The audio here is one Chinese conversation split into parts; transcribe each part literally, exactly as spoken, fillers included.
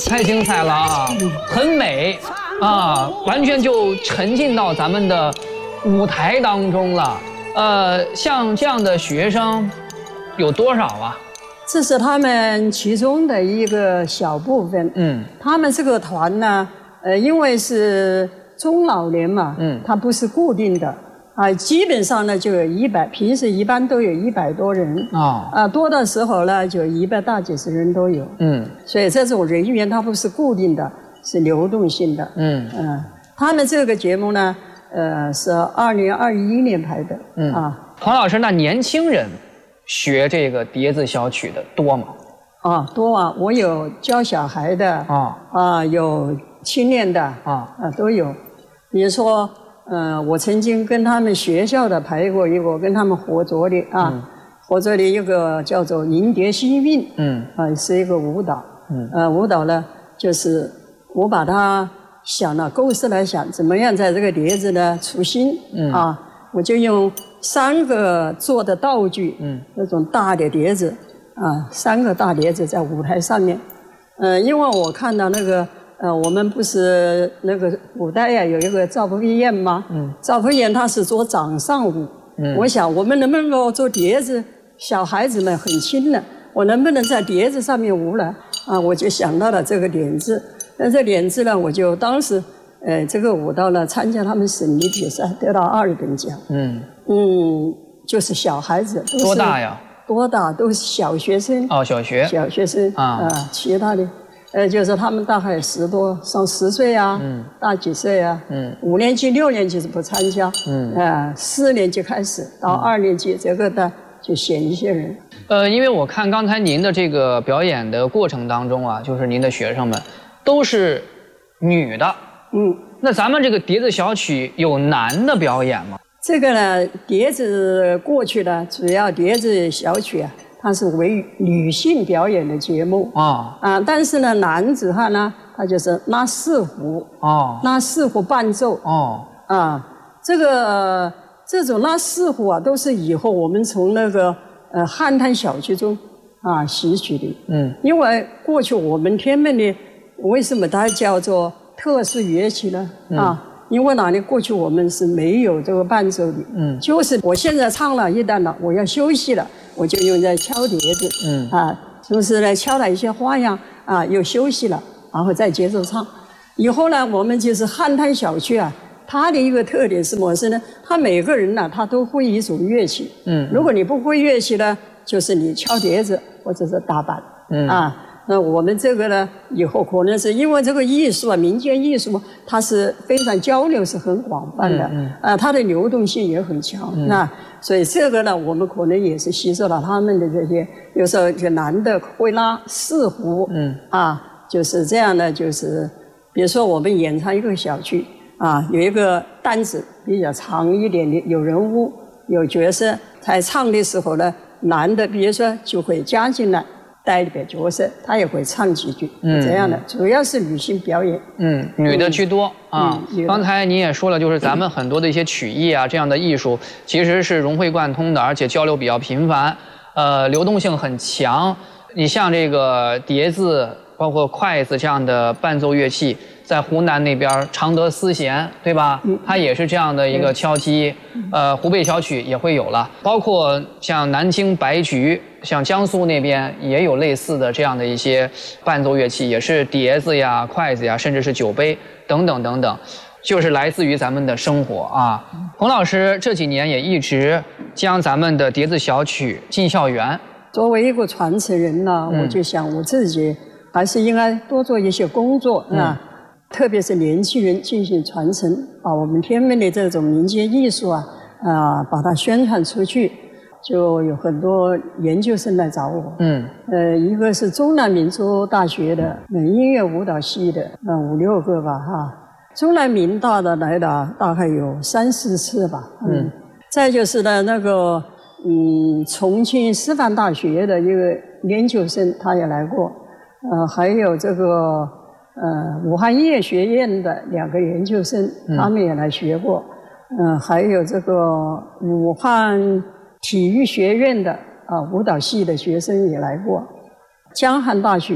太精彩了啊，很美啊，完全就沉浸到咱们的舞台当中了。呃，像这样的学生有多少啊？ 这是他们其中的一个小部分。嗯，他们这个团呢，呃，因为是中老年嘛，嗯，它不是固定的。啊，基本上呢就有一百，平时一般都有一百多人啊，啊多的时候呢就一百大几十人都有，嗯，所以这种人员它不是固定的，是流动性的，嗯嗯，他们这个节目呢，呃是二零二一年排的，嗯啊， 黄老师，那年轻人学这个叠字小曲的多吗？ 啊，多啊，我有教小孩的啊啊，有青年的啊啊都有，比如说。呃，我曾经跟他们学校的排过一个，跟他们合作的啊，嗯、合作的一个叫做《迎蝶幸运》，嗯，啊、呃，是一个舞蹈，嗯，呃，舞蹈呢，就是我把它想了构思来想，怎么样在这个碟子呢出新，嗯，啊，我就用三个做的道具，嗯，那种大的碟子，啊，三个大碟子在舞台上面，呃，因为我看到那个。呃，我们不是那个古代呀、啊，有一个赵匏姒吗？嗯，赵匏姒她是做掌上舞。嗯，我想我们能不能够做碟子？小孩子们很轻的，我能不能在碟子上面舞呢？啊，我就想到了这个点子。那这点子呢，我就当时，呃，这个舞蹈呢，参加他们省里比赛，得到二等奖。嗯嗯，就是小孩子都是多大呀？ 多大都是小学生。 哦，小学。 小学生啊、呃，其他的。呃，就是他们大概十多上十岁啊，嗯，大几岁啊，嗯，五年级、六年级是不参加，嗯，啊，四年级开始到二年级，这个呢就选一些人。 呃，因为我看刚才您的这个表演的过程当中啊，就是您的学生们都是女的，嗯，那咱们这个叠字小曲有男的表演吗？ 这个呢，叠字过去呢，主要叠字小曲啊。它是为女性表演的节目啊啊，但是呢，男子汉呢，他就是拉四胡哦，拉四胡伴奏哦啊，这个这种拉四胡啊，都是以后我们从那个呃汉唐小曲中啊吸取的。嗯，因为过去我们天门的为什么它叫做特殊乐器呢？嗯、啊。因为哪里过去我们是没有这个伴奏的，嗯，就是我现在唱了一段了，我要休息了，我就用在敲碟子，嗯啊，就是呢敲了一些花样啊，又休息了，然后再接着唱。以后呢，我们就是汉唐小曲啊，它的一个特点是什么事呢？他每个人呢，他都会一种乐器，嗯，如果你不会乐器呢，就是你敲碟子或者是打板，嗯啊。那我们这个呢，以后可能是因为这个艺术啊，民间艺术它是非常交流是很广泛的，嗯嗯、啊，它的流动性也很强。嗯、那所以这个呢，我们可能也是吸收了他们的这些，有时候就男的会拉四胡，嗯，啊，就是这样的，就是比如说我们演唱一个小曲啊，有一个单子比较长一点的，有人物有角色，在唱的时候呢，男的比如说就会加进来。带一点角色，他也会唱几句，嗯，这样的，主要是女性表演， 嗯，女的居多、嗯、啊。嗯、刚才您也说了，就是咱们很多的一些曲艺啊，这样的艺术其实是融会贯通的，而且交流比较频繁，呃，流动性很强。你像这个碟子，包括筷子这样的伴奏乐器，在湖南那边常德丝弦，对吧？嗯，它也是这样的一个敲击。呃，湖北小曲也会有了，包括像南京白菊。像江苏那边也有类似的这样的一些伴奏乐器，也是碟子呀、筷子呀，甚至是酒杯等等等等，就是来自于咱们的生活啊。洪老师这几年也一直将咱们的叠字小曲进校园。 作为一个传承人呢，嗯、我就想我自己还是应该多做一些工作啊，嗯、特别是年轻人进行传承，把我们天门的这种民间艺术啊啊，把它宣传出去。就有很多研究生来找我，嗯，呃，一个是中南民族大学的，呃，音乐舞蹈系的，呃，五六个吧，哈，中南民大的来的大概有三四次吧，嗯，嗯再就是呢，那个，嗯，重庆师范大学的一个研究生他也来过，呃，还有这个，呃，武汉音乐学院的两个研究生，他们也来学过，嗯、呃，还有这个武汉。体育学院的啊舞蹈系的学生也来过，江汉大学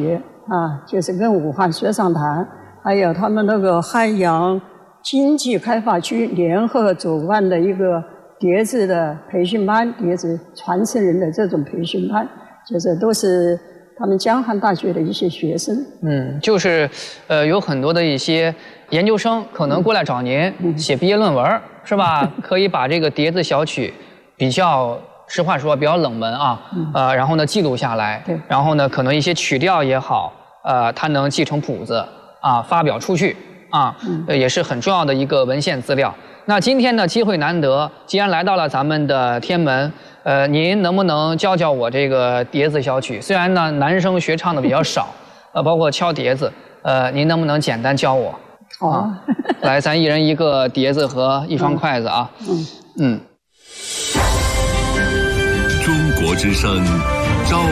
啊，就是跟武汉水上坛，还有他们那个汉阳经济开发区联合主办的一个碟子的培训班，碟子传承人的这种培训班，就是都是他们江汉大学的一些学生。 嗯，就是呃有很多的一些研究生可能过来找您、嗯、写毕业论文，是吧？可以把这个碟子小曲比较。实话说，比较冷门啊，嗯、呃，然后呢记录下来， 对， 然后呢可能一些曲调也好，呃，它能继承谱子啊，发表出去啊，嗯、也是很重要的一个文献资料。那今天呢机会难得，既然来到了咱们的天门，呃，您能不能教教我这个碟子小曲？虽然呢男生学唱的比较少，呃，包括敲碟子，呃，您能不能简单教我？ 好、啊， 来，咱一人一个碟子和一双筷子啊，嗯嗯。 中国之声，朝